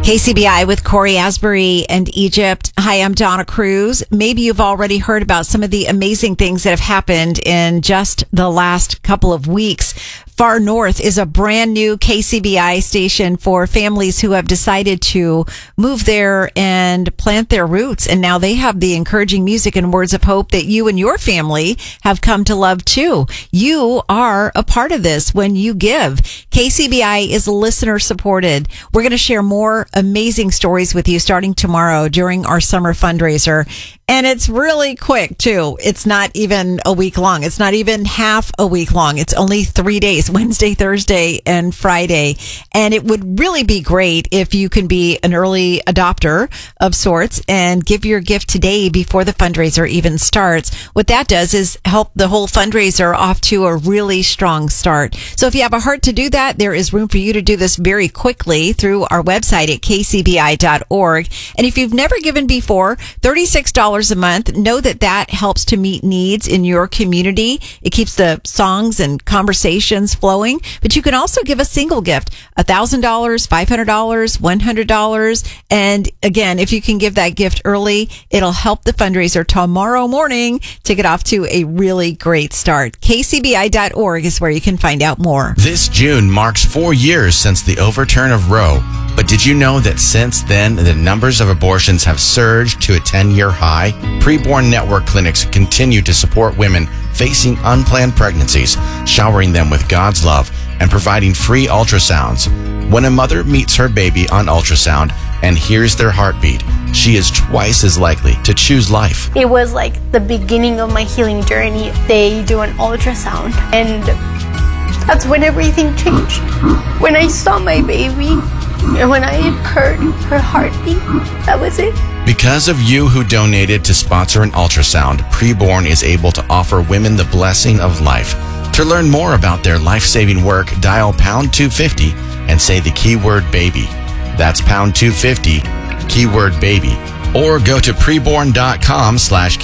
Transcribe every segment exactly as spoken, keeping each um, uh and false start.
K C B I with Corey Asbury and Egypt. Hi, I'm Donna Cruz. Maybe you've already heard about some of the amazing things that have happened in just the last couple of weeks. Far North is a brand new K C B I station for families who have decided to move there and plant their roots. And now they have the encouraging music and words of hope that you and your family have come to love too. You are a part of this when you give. K C B I is listener supported. We're going to share more amazing stories with you starting tomorrow during our summer fundraiser. And it's really quick too. It's not even a week long. It's not even half a week long. It's only three days, Wednesday, Thursday, and Friday. And it would really be great if you can be an early adopter of sorts and give your gift today before the fundraiser even starts. What that does is help the whole fundraiser off to a really strong start. So if you have a heart to do that, there is room for you to do this very quickly through our website at k c b i dot org. And if you've never given before, thirty-six dollars a month, know that that helps to meet needs in your community. It keeps the songs and conversations flowing, but you can also give a single gift, one thousand dollars, five hundred dollars, one hundred dollars. And again, if you can give that gift early, it'll help the fundraiser tomorrow morning to get off to a really great start. k c b i dot org is where you can find out more. This June marks four years since the overturn of Roe. But did you know that since then, the numbers of abortions have surged to a ten-year high? Preborn Network clinics continue to support women facing unplanned pregnancies, showering them with God's love and providing free ultrasounds. When a mother meets her baby on ultrasound and hears their heartbeat, she is twice as likely to choose life. It was like the beginning of my healing journey. They do an ultrasound, and that's when everything changed. When I saw my baby, and when I heard her heartbeat, that was it. Because of you who donated to sponsor an ultrasound, Preborn is able to offer women the blessing of life. To learn more about their life-saving work, dial pound two fifty and say the keyword baby. That's pound two fifty, keyword baby. Or go to preborn.com slash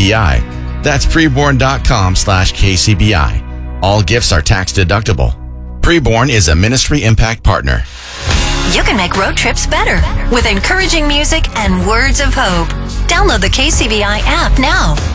KCBI. That's preborn.com slash KCBI. All gifts are tax deductible. Preborn is a Ministry Impact Partner. You can make road trips better with encouraging music and words of hope. Download the K C B I app now.